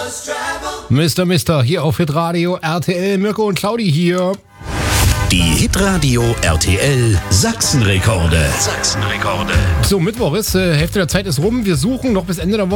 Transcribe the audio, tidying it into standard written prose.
Mister, hier auf Hitradio RTL, Mirko und Claudi hier. Die Hitradio RTL Sachsenrekorde. So, Mittwoch ist, Hälfte der Zeit ist rum. Wir suchen noch bis Ende der Woche